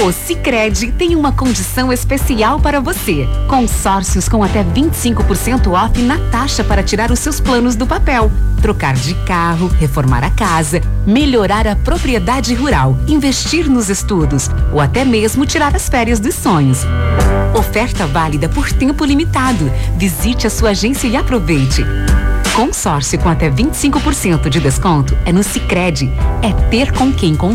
O Sicredi tem uma condição especial para você. Consórcios com até 25% off na taxa para tirar os seus planos do papel. Trocar de carro, reformar a casa, melhorar a propriedade rural, investir nos estudos ou até mesmo tirar as férias dos sonhos. Oferta válida por tempo limitado. Visite a sua agência e aproveite. Consórcio com até 25% de desconto é no Sicredi. É ter com quem contar.